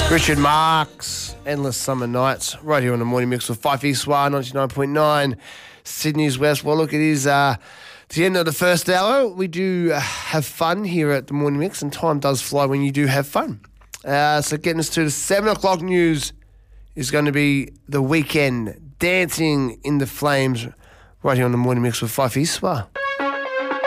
Richard Marx, Endless Summer Nights, right here on the Morning Mix with Fife Eastwar, 99.9, Sydney's West. Well, look, it is the end of the first hour. We do have fun here at the Morning Mix, and time does fly when you do have fun. So getting us to the 7 o'clock news is going to be The Weekend, Dancing in the Flames, right here on the Morning Mix with Fife Eastwar.